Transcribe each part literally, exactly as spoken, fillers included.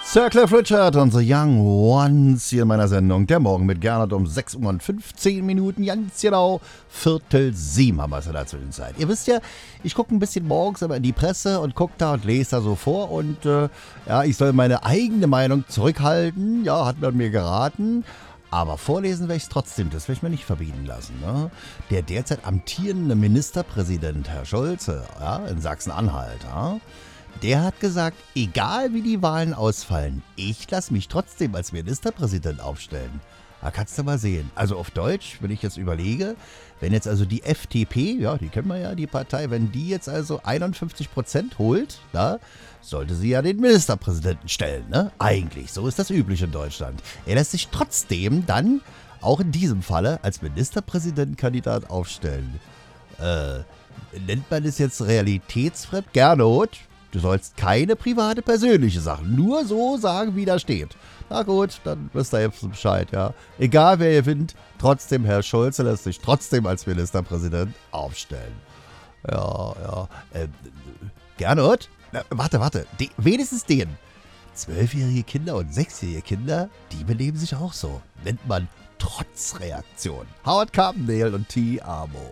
Sir Cliff Richard und The Young Ones hier in meiner Sendung. Der Morgen mit Gernot um sechs Uhr und fünfzehn Minuten, ganz genau Viertel sieben haben wir es in der Zwischenzeit. Ihr wisst ja, ich gucke ein bisschen morgens immer in die Presse und gucke da und lese da so vor und äh, ja, ich soll meine eigene Meinung zurückhalten, ja, hat man mir geraten. Aber vorlesen werde ich es trotzdem, das werde ich mir nicht verbieten lassen. Ne? Der derzeit amtierende Ministerpräsident, Herr Scholze, ja, in Sachsen-Anhalt, ja, der hat gesagt, egal wie die Wahlen ausfallen, ich lasse mich trotzdem als Ministerpräsident aufstellen. Da kannst du mal sehen. Also auf Deutsch, wenn ich jetzt überlege, wenn jetzt also die F D P, ja, die kennen wir ja, die Partei, wenn die jetzt also einundfünfzig Prozent holt, na, sollte sie ja den Ministerpräsidenten stellen, ne? Eigentlich, so ist das üblich in Deutschland. Er lässt sich trotzdem dann, auch in diesem Falle, als Ministerpräsidentenkandidat aufstellen. Äh, nennt man das jetzt realitätsfremd? Gernot? Du sollst keine private, persönliche Sachen nur so sagen, wie da steht. Na gut, dann wisst ihr jetzt Bescheid, ja. Egal wer gewinnt, trotzdem Herr Scholze lässt sich trotzdem als Ministerpräsident aufstellen. Ja, ja. Äh, Gernot? Na, warte, warte. De, wenigstens den. Zwölfjährige Kinder und sechsjährige Kinder, die benehmen sich auch so. Nennt man Trotzreaktion. Howard Carpendale und T. Amo.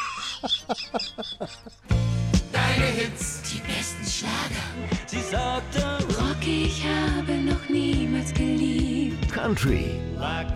Deine Hits, die besten Schlager. sie sagte, Rock, ich habe noch niemals geliebt. Country. lag